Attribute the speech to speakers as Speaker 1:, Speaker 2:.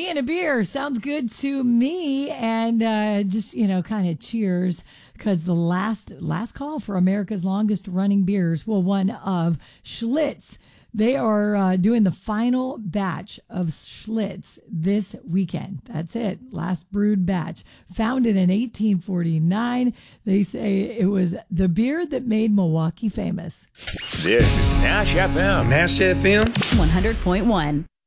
Speaker 1: and a beer sounds good to me. And just, kind of cheers, because the last call for America's longest running beers, one of Schlitz. They are doing the final batch of Schlitz this weekend. That's it. Last brewed batch. Founded in 1849. They say it was the beer that made Milwaukee famous.
Speaker 2: This is Nash FM.
Speaker 3: Nash FM
Speaker 4: 100.1.